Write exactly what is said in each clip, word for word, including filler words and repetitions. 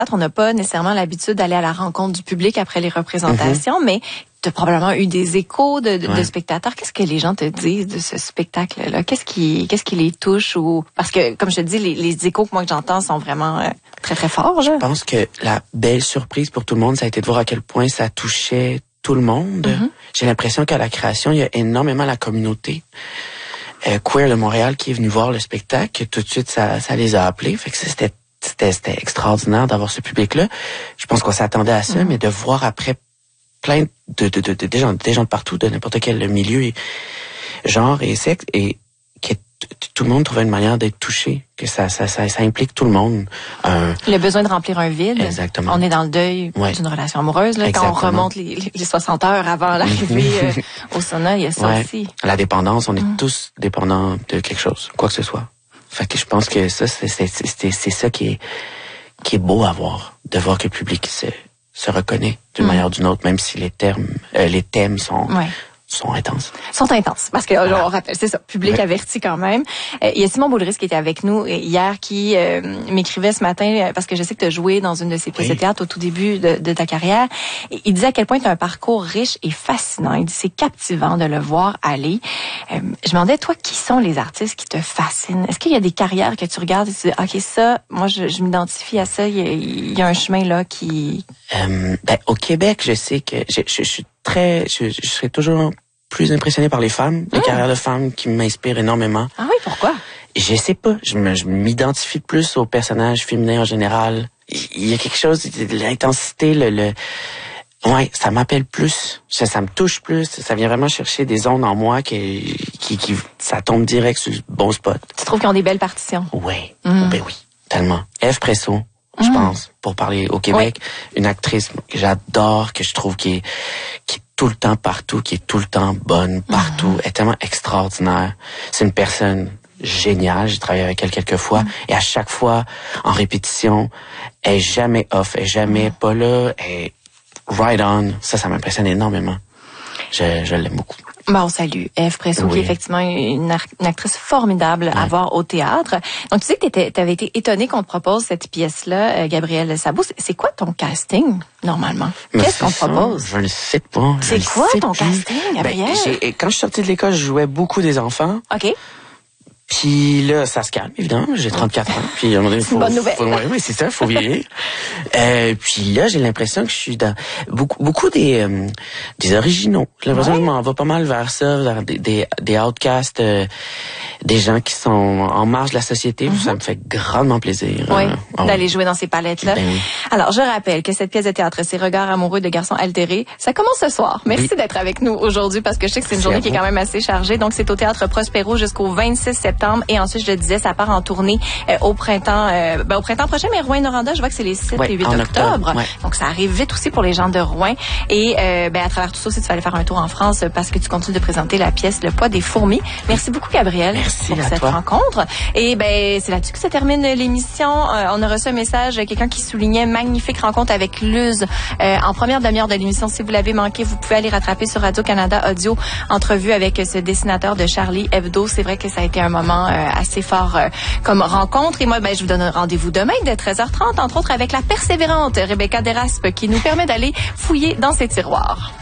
On n'a pas nécessairement l'habitude d'aller à la rencontre du public après les représentations, mm-hmm. mais tu as probablement eu des échos de, de, ouais. de spectateurs. Qu'est-ce que les gens te disent de ce spectacle-là? Qu'est-ce qui, qu'est-ce qui les touche? Ou parce que, comme je te dis, les, les échos que moi que j'entends sont vraiment euh, très, très forts. Là. Je pense que la belle surprise pour tout le monde, ça a été de voir à quel point ça touchait tout le monde. Mm-hmm. J'ai l'impression qu'à la création, il y a énormément la communauté euh, queer de Montréal qui est venue voir le spectacle. Que tout de suite, ça, ça les a appelés. Fait que c'était, c'était, c'était extraordinaire d'avoir ce public-là. Je pense qu'on s'attendait à ça, mm-hmm. mais de voir après plein de, de, de, de, des gens, des gens de partout, de n'importe quel milieu et genre et sexe, et que tout le monde trouvait une manière d'être touché, que ça, ça, ça, ça implique tout le monde. Euh, le besoin de remplir un vide. Exactement. On est dans le deuil ouais. d'une relation amoureuse, là, quand on remonte les, les, les soixante heures avant l'arrivée euh, au sauna, il y a ça ouais. aussi. La dépendance, on est mm. tous dépendants de quelque chose, quoi que ce soit. Fait que je pense que ça, c'est, c'est, c'est, c'est ça qui est, qui est beau à voir, de voir que le public se, se reconnaît d'une mmh. manière ou d'une autre, même si les termes, euh, les thèmes sont, ouais. sont intenses. Sont intenses, parce que voilà. on rappelle, c'est ça, public ouais. averti quand même. Euh, il y a Simon Boulris qui était avec nous hier, qui euh, m'écrivait ce matin, parce que je sais que tu as joué dans une de ses pièces oui. de théâtre au tout début de, de ta carrière. Et il disait à quel point tu as un parcours riche et fascinant. Il dit c'est captivant de le voir aller. Euh, je me demandais, toi, qui sont les artistes qui te fascinent? Est-ce qu'il y a des carrières que tu regardes et tu dis, OK, ça, moi, je, je m'identifie à ça, il y, a, il y a un chemin là qui... Euh, ben, au Québec, je sais que je, je, je suis très... Je, je serais toujours plus impressionné par les femmes, les mmh. carrières de femmes qui m'inspirent énormément. Ah oui, pourquoi? Je sais pas. Je, me, je m'identifie plus aux personnages féminins en général. Il y a quelque chose, de l'intensité, le... le ouais, ça m'appelle plus, ça, ça me touche plus, ça vient vraiment chercher des ondes en moi qui, qui, qui ça tombe direct sur le bon spot. Tu trouves qu'ils ont des belles partitions? Oui, mmh. ben oui, tellement. Ève Presso, mmh. je pense, pour parler au Québec, oui. une actrice que j'adore, que je trouve qui est, qui est tout le temps partout, qui est tout le temps bonne partout, mmh. est tellement extraordinaire. C'est une personne géniale, j'ai travaillé avec elle quelques fois, mmh. et à chaque fois, en répétition, elle est jamais off, elle est jamais mmh. pas là, elle est right on. Ça, ça m'impressionne énormément. Je, je l'aime beaucoup. Bon, salut. Ève Presso, oui. qui est effectivement une, une actrice formidable ouais. à voir au théâtre. Donc, tu sais que tu avais été étonnée qu'on te propose cette pièce-là, euh, Gabriel Sabot. C'est quoi ton casting, normalement? Mais qu'est-ce qu'on te propose? Je ne sais pas. C'est quoi ton plus. casting, Gabriel? Ben, j'ai, quand je suis sortie de l'école, je jouais beaucoup des enfants. OK. Puis là, ça se calme, évidemment. J'ai trente-quatre ans. Puis à un moment donné, faut, bonne nouvelle. Faut, ouais, oui, c'est ça, faut vieillir. euh, puis là, j'ai l'impression que je suis dans beaucoup, beaucoup des euh, des originaux. J'ai l'impression ouais. que je m'en vais pas mal vers ça, vers des des, des outcasts, euh, des gens qui sont en marge de la société. Mm-hmm. Ça me fait grandement plaisir. Oui, euh, oh, d'aller jouer dans ces palettes-là. Ben oui. Alors, je rappelle que cette pièce de théâtre, ces regards amoureux de garçons altérés, ça commence ce soir. Merci oui. d'être avec nous aujourd'hui parce que je sais que c'est une journée qui est quand même assez chargée. Donc, c'est au Théâtre Prospero jusqu'au vingt-six septembre. Et ensuite, je le disais, ça part en tournée euh, au printemps euh, ben, au printemps prochain. Mais Rouen-Noranda, je vois que c'est les sept ouais, et huit octobre. octobre ouais. Donc, ça arrive vite aussi pour les gens de Rouen. Et euh, ben, à travers tout ça, si tu vas aller faire un tour en France parce que tu continues de présenter la pièce Le poids des fourmis. Merci beaucoup, Gabriel, Merci pour cette toi. rencontre. Et ben c'est là-dessus que ça termine l'émission. Euh, on a reçu un message, quelqu'un qui soulignait magnifique rencontre avec Luz euh, en première demi-heure de l'émission. Si vous l'avez manqué, vous pouvez aller rattraper sur Radio-Canada Audio, entrevue avec ce dessinateur de Charlie Hebdo. C'est vrai que ça a été un moment euh, assez fort euh, comme rencontre. Et moi, ben, je vous donne rendez-vous demain dès treize heures trente, entre autres avec la persévérante Rebecca Deraspe qui nous permet d'aller fouiller dans ses tiroirs.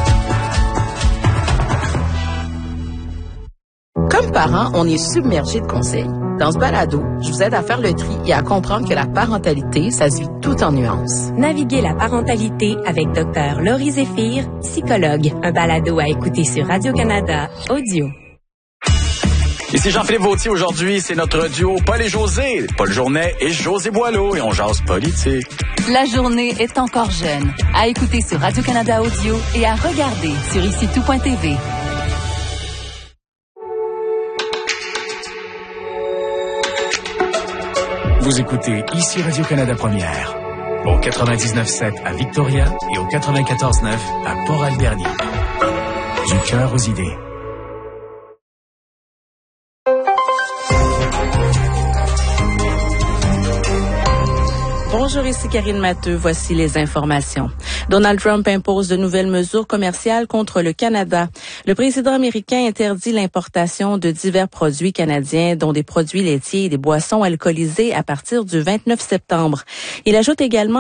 Comme parents, on est submergé de conseils. Dans ce balado, je vous aide à faire le tri et à comprendre que la parentalité, ça se vit tout en nuances. Naviguez la parentalité avec Dr Laurie Zéphir, psychologue. Un balado à écouter sur Radio-Canada Audio. Ici Jean-Philippe Vautier. Aujourd'hui, c'est notre duo Paul et José. Paul Journet et José Boileau. Et on jase politique. La journée est encore jeune. À écouter sur Radio-Canada Audio et à regarder sur ici tout point t v. Vous écoutez ici Radio-Canada Première, au quatre-vingt-dix-neuf sept à Victoria et au quatre-vingt-quatorze neuf à Port-Alberni. Du cœur aux idées. Bonjour. Bonjour, ici Karine Matteux. Voici les informations. Donald Trump impose de nouvelles mesures commerciales contre le Canada. Le président américain interdit l'importation de divers produits canadiens, dont des produits laitiers et des boissons alcoolisées à partir du vingt-neuf septembre. Il ajoute également